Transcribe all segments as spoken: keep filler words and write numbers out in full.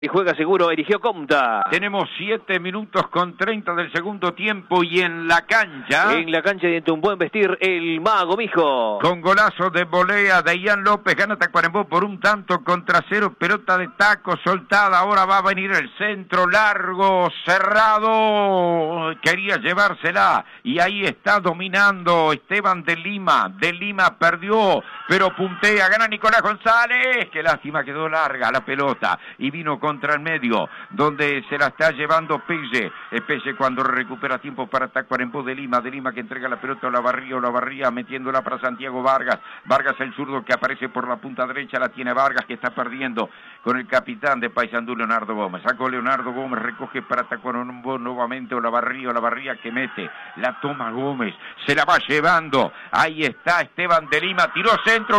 Y juega seguro, eligió Comta. Tenemos siete minutos con treinta del segundo tiempo y en la cancha... En la cancha de un buen vestir, el Mago Mijo. Con golazo de volea de Ian López, gana Tacuarembó por un tanto contra cero, pelota de taco soltada, ahora va a venir el centro largo, cerrado, quería llevársela, y ahí está dominando Esteban de Lima, de Lima perdió, pero puntea, gana Nicolás González, qué lástima, quedó larga la pelota, y vino con contra el medio, donde se la está llevando Pelle. Pelle cuando recupera tiempo para Tacuarembó de Lima, de Lima que entrega la pelota a Olavarría, Olavarría metiéndola para Santiago Vargas, Vargas el zurdo que aparece por la punta derecha, la tiene Vargas que está perdiendo con el capitán de Paysandú, Leonardo Gómez. Sacó Leonardo Gómez, recoge para Tacuarembó nuevamente Olavarría, Olavarría que mete, la toma Gómez, se la va llevando, ahí está Esteban de Lima, tiró centro,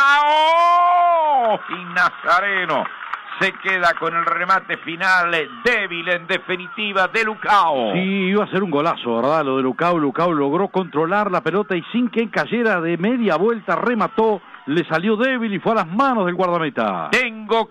Lucao y Nazareno se queda con el remate final débil en definitiva de Lucao. Sí, iba a ser un golazo, ¿verdad? Lo de Lucao. Lucao logró controlar la pelota y sin que cayera de media vuelta remató, le salió débil y fue a las manos del guardameta. Tengo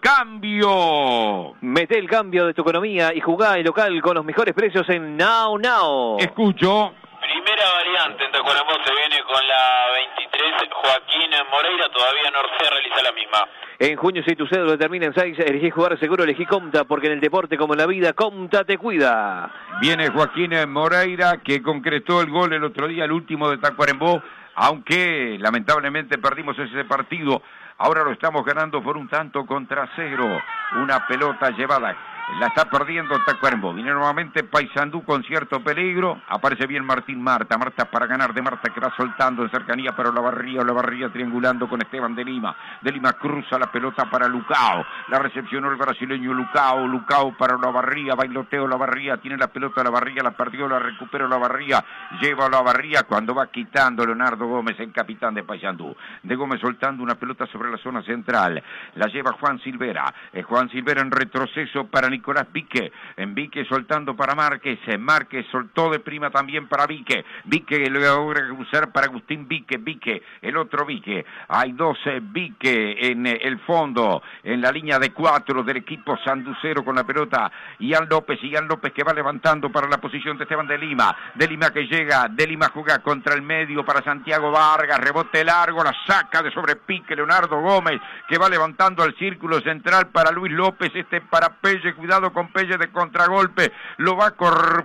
cambio. Mete el cambio de tu economía y jugá el local con los mejores precios en Now Now. Escucho. Primera variante en Tacuarembó se viene con la veintitrés, Joaquín Moreira, todavía no se realiza la misma. En junio, si tu cédula termina en seis, elegí jugar seguro, elegí Comta, porque en el deporte como en la vida, Comta te cuida. Viene Joaquín Moreira, que concretó el gol el otro día, el último de Tacuarembó, aunque lamentablemente perdimos ese partido. Ahora lo estamos ganando por un tanto contra cero. Una pelota llevada. La está perdiendo Tacuarembó. Viene nuevamente Paysandú con cierto peligro. Aparece bien Martín Marta. Marta para ganar de Marta que va soltando en cercanía para Olavarría. Olavarría triangulando con Esteban de Lima. De Lima cruza la pelota para Lucao. La recepcionó el brasileño Lucao. Lucao para Olavarría. Bailoteo Olavarría. Tiene la pelota Olavarría. La perdió, la recupera Olavarría. Lleva Olavarría cuando va quitando Leonardo Gómez, el capitán de Paysandú. De Gómez soltando una pelota sobre la zona central. La lleva Juan Silvera. Eh, Juan Silvera en retroceso para Nicolás Vique, en Vique soltando para Márquez, Márquez soltó de prima también para Vique, Vique logra usar para Agustín Vique, Vique, el otro Vique, hay dos eh, Vique en eh, el fondo, en la línea de cuatro del equipo sanducero con la pelota, Ian López, Ian López que va levantando para la posición de Esteban de Lima, de Lima que llega, de Lima juega contra el medio para Santiago Vargas, rebote largo, la saca de sobre Pique, Leonardo Gómez, que va levantando al círculo central para Luis López, este para Pelle, cuidado con Pelle de contragolpe, lo va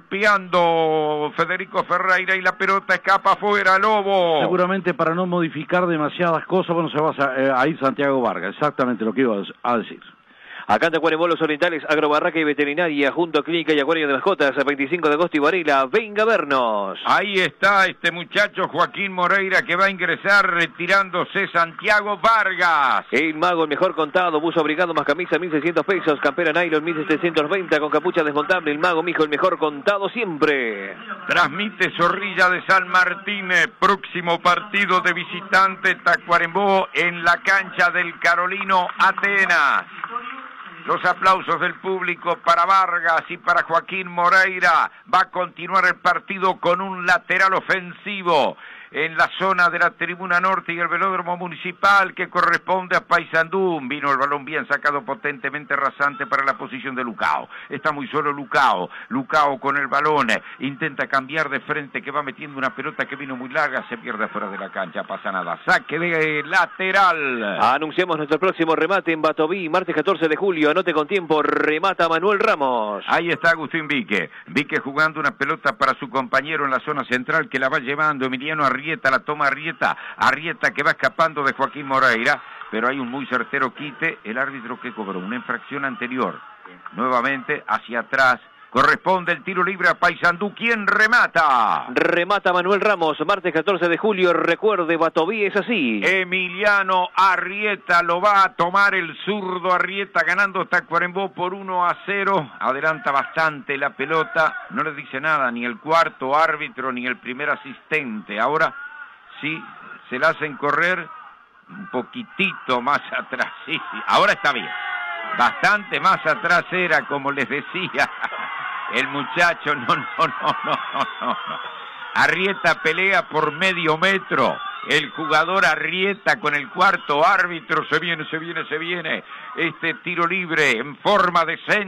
corpeando Federico Ferreira y la pelota escapa afuera, Lobo. Seguramente para no modificar demasiadas cosas, bueno, se va a, a ir Santiago Vargas, exactamente lo que iba a decir. Acá en Tacuarembó Los Orientales, Agrobarraca y Veterinaria, junto a Clínica y Acuario de Mascotas, veinticinco de agosto y Varela, venga a vernos. Ahí está este muchacho Joaquín Moreira que va a ingresar retirándose Santiago Vargas. El Mago, el mejor contado, buzo abrigado más camisa, mil seiscientos pesos, campera nylon, mil setecientos veinte, con capucha desmontable. El Mago Mijo, el mejor contado siempre. Transmite Zorrilla de San Martín, próximo partido de visitante Tacuarembó en la cancha del Carolino Atenas. Los aplausos del público para Vargas y para Joaquín Moreira. Va a continuar el partido con un lateral ofensivo en la zona de la tribuna norte y el velódromo municipal que corresponde a Paysandú. Vino el balón bien sacado, potentemente rasante para la posición de Lucao. Está muy solo Lucao. Lucao con el balón. Intenta cambiar de frente, que va metiendo una pelota que vino muy larga. Se pierde fuera de la cancha, pasa nada. Saque de lateral. Anunciamos nuestro próximo remate en Batoví, martes catorce de julio. Anote con tiempo, remata Manuel Ramos. Ahí está Agustín Vique. Vique jugando una pelota para su compañero en la zona central que la va llevando Emiliano Arrieta. Arrieta, la toma Arrieta, Arrieta que va escapando de Joaquín Moreira, pero hay un muy certero quite, el árbitro que cobró una infracción anterior, nuevamente hacia atrás, corresponde el tiro libre a Paysandú, ¿quién remata? Remata Manuel Ramos, martes catorce de julio, recuerde, Batoví es así. Emiliano Arrieta lo va a tomar el zurdo Arrieta, ganando Tacuarembó por uno a cero, adelanta bastante la pelota, no le dice nada ni el cuarto árbitro ni el primer asistente, ahora sí, se la hacen correr un poquitito más atrás, sí, sí, ahora está bien, bastante más atrás era, como les decía. El muchacho, no, no, no, no, no, no. Arrieta pelea por medio metro. El jugador Arrieta con el cuarto árbitro. Se viene, se viene, se viene. Este tiro libre en forma de centro.